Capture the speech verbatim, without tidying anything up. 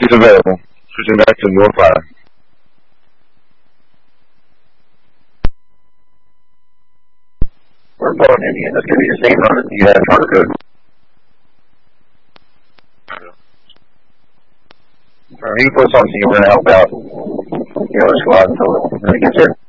He's available. Switching back to North five. We're going Indian. That's going to be the same run as the uh, charter code. Alright, he puts on scene. We're going to help out the other squad until it gets here.